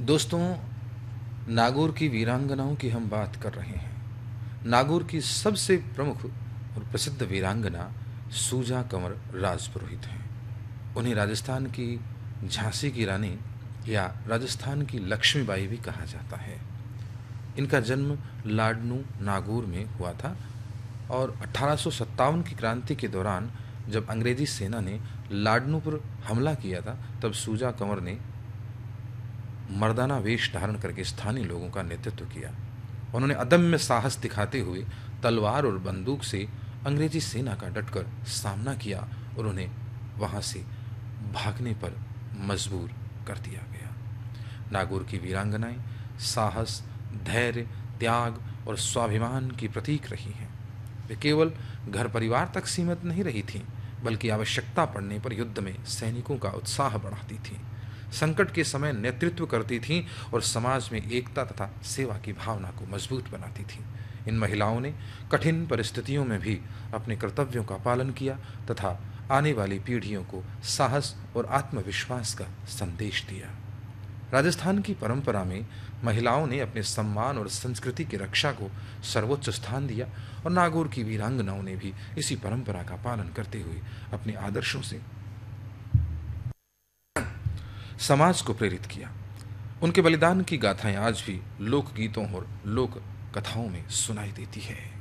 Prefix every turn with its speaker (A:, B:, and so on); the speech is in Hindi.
A: दोस्तों, नागौर की वीरांगनाओं की हम बात कर रहे हैं। नागौर की सबसे प्रमुख और प्रसिद्ध वीरांगना सूजा कंवर राजपुरोहित हैं। उन्हें राजस्थान की झांसी की रानी या राजस्थान की लक्ष्मीबाई भी कहा जाता है। इनका जन्म लाडनू नागौर में हुआ था और 1857 की क्रांति के दौरान जब अंग्रेजी सेना ने लाडनू पर हमला किया था, तब सूजा कंवर ने मर्दाना वेश धारण करके स्थानीय लोगों का नेतृत्व किया। उन्होंने अदम्य साहस दिखाते हुए तलवार और बंदूक से अंग्रेजी सेना का डटकर सामना किया और उन्हें वहां से भागने पर मजबूर कर दिया गया। नागौर की वीरांगनाएं साहस, धैर्य, त्याग और स्वाभिमान की प्रतीक रही हैं। वे केवल घर परिवार तक सीमित नहीं रही थीं, बल्कि आवश्यकता पड़ने पर युद्ध में सैनिकों का उत्साह बढ़ाती थीं, संकट के समय नेतृत्व करती थीं और समाज में एकता तथा सेवा की भावना को मजबूत बनाती थीं। इन महिलाओं ने कठिन परिस्थितियों में भी अपने कर्तव्यों का पालन किया तथा आने वाली पीढ़ियों को साहस और आत्मविश्वास का संदेश दिया। राजस्थान की परंपरा में महिलाओं ने अपने सम्मान और संस्कृति की रक्षा को सर्वोच्च स्थान दिया और नागौर की वीरांगनाओं ने भी इसी परंपरा का पालन करते हुए अपने आदर्शों से समाज को प्रेरित किया। उनके बलिदान की गाथाएं आज भी लोकगीतों और लोक कथाओं में सुनाई देती है।